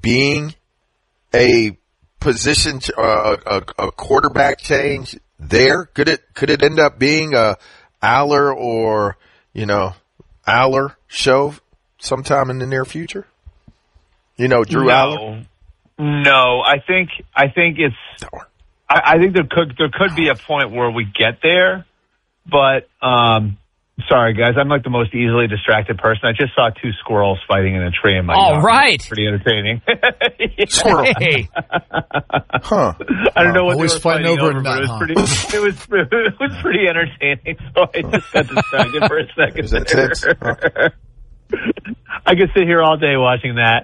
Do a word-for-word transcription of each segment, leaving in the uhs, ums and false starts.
being a position, uh, a, a quarterback change there? Could it could it end up being a Aller or, you know, Aller show sometime in the near future? You know, Drew no. Aller? No, I think I think it's I, I think there could there could be a point where we get there, but um sorry guys, I'm like the most easily distracted person. I just saw two squirrels fighting in a tree in my All yard. right. Pretty entertaining. Squirrel. Hey. Huh. I don't know what Always they were fighting fighting over over, a but nut, it was huh? pretty it was it was pretty entertaining. So I just got distracted for a second. Is that tense? Huh? I could sit here all day watching that.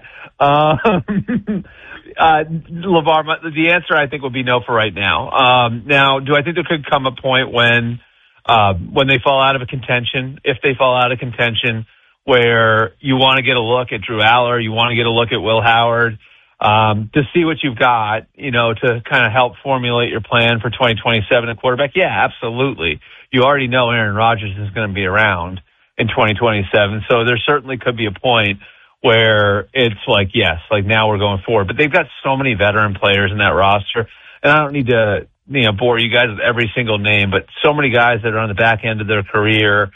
Um, uh, LeVar, my, the answer I think would be no for right now. Um, now, do I think there could come a point when, uh, when they fall out of a contention, if they fall out of contention, where you want to get a look at Drew Aller, you want to get a look at Will Howard, um, to see what you've got, you know, to kind of help formulate your plan for twenty twenty-seven at quarterback? Yeah, absolutely. You already know Aaron Rodgers is going to be around in twenty twenty-seven, so there certainly could be a point where it's like, yes, like now we're going forward. But they've got so many veteran players in that roster, and I don't need to, you know, bore you guys with every single name, but so many guys that are on the back end of their career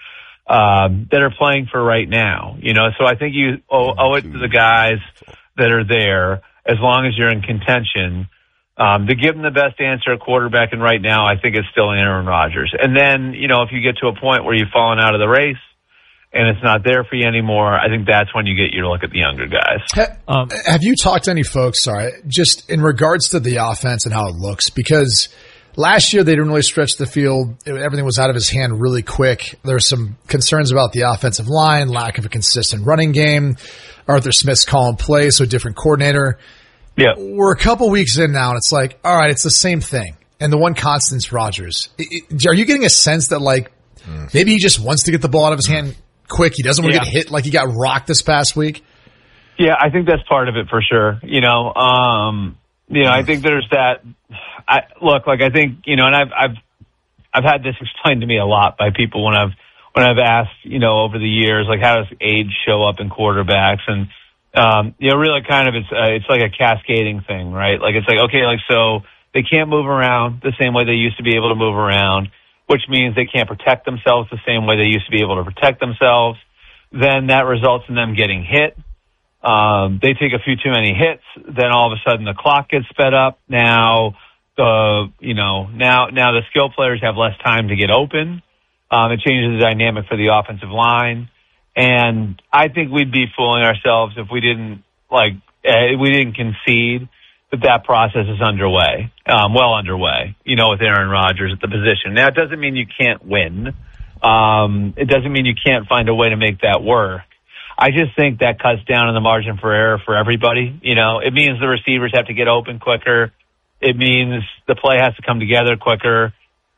um, that are playing for right now, you know. So I think you owe, owe it to the guys that are there, as long as you're in contention, um, to give them the best answer at quarterback. And right now, I think it's still Aaron Rodgers. And then, you know, if you get to a point where you've fallen out of the race, and it's not there for you anymore, I think that's when you get your look at the younger guys. Ha- um, have you talked to any folks, sorry, just in regards to the offense and how it looks? Because last year they didn't really stretch the field. It, everything was out of his hand really quick. There were some concerns about the offensive line, lack of a consistent running game. Arthur Smith's calling plays, so a different coordinator. Yeah. We're a couple weeks in now, and it's like, all right, it's the same thing. And the one constant's Rodgers. It, it, are you getting a sense that, like, mm. maybe he just wants to get the ball out of his hand quick? He doesn't want yeah. to get hit like he got rocked this past week. Yeah, I think that's part of it for sure. You know, um, you know, I think there's that. I look like I think you know, and I've I've I've had this explained to me a lot by people when I've when I've asked, you know, over the years, like how does age show up in quarterbacks, and um, you know, really kind of it's uh, it's like a cascading thing, right? Like it's like okay, like so they can't move around the same way they used to be able to move around, which means they can't protect themselves the same way they used to be able to protect themselves. Then that results in them getting hit. Um, they take a few too many hits. Then all of a sudden the clock gets sped up. Now the, you know, now, now the skill players have less time to get open. Um, it changes the dynamic for the offensive line. And I think we'd be fooling ourselves if we didn't like, uh, we didn't concede that that process is underway, um, well underway, you know, with Aaron Rodgers at the position. Now, it doesn't mean you can't win. Um, it doesn't mean you can't find a way to make that work. I just think that cuts down on the margin for error for everybody. You know, it means the receivers have to get open quicker. It means the play has to come together quicker.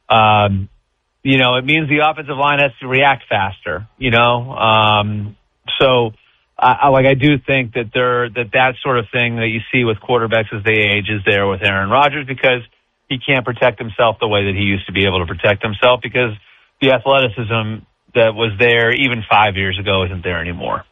Um, you know, it means the offensive line has to react faster, you know. Um, so, I, like I do think that there that that sort of thing that you see with quarterbacks as they age is there with Aaron Rodgers, because he can't protect himself the way that he used to be able to protect himself, because the athleticism that was there even five years ago isn't there anymore.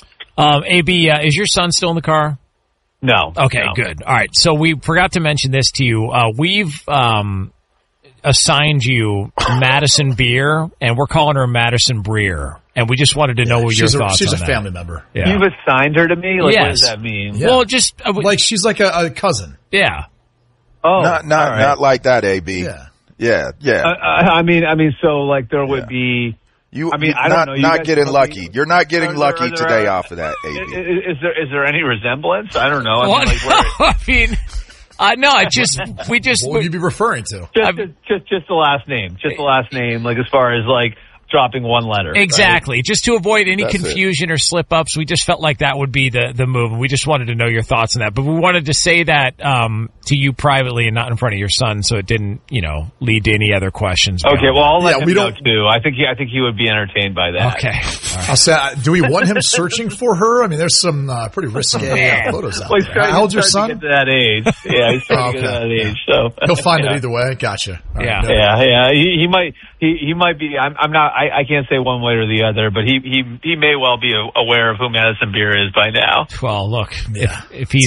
Um, A B, uh, is your son still in the car? No. Okay, no. good. All right. So we forgot to mention this to you. Uh, we've um, assigned you Madison Beer, and we're calling her Madison Breer. And we just wanted to know what she's your a, thoughts she's on a that. family member. Yeah. You've assigned her to me? Like, yes. What does that mean? Yeah. Well, just... Uh, we, like, she's like a, a cousin. Yeah. Oh, not not right. not like that, A B. Yeah. Yeah, yeah. Uh, I mean, I mean, so like there would Yeah. be... You, I mean, you I don't not, know. You not guys getting know lucky. me. You're not getting Are there- lucky are there- today off of that, A B. Is, is there is there any resemblance? I don't know. I well, mean, like, where, no, I mean... Uh, no, I just... We just... What would you be referring to? just, just just just the last name, just the last name. Like as far as like dropping one letter. Exactly. Right? Just to avoid any That's confusion or slip-ups, we just felt like that would be the, the move. We just wanted to know your thoughts on that. But we wanted to say that um, to you privately and not in front of your son, so it didn't, you know, lead to any other questions. Okay, well, I'll let Yeah, him we know, don't- too. I think he, I think he would be entertained by that. Okay. All right. I'll say, uh, do we want him searching for her? I mean, there's some uh, pretty risque uh, photos out Well, he's there. starting, How old's your he's starting son? to get to that age. Yeah, he's starting Oh, to get to okay. that age. So He'll find yeah. it either way. Gotcha. All right, Yeah. no. Yeah, yeah. He, he might he, he might be. I'm, I'm not. I, I can't say one way or the other, but he he he may well be aware of who Madison Beer is by now. Well, look, Yeah. if, if he's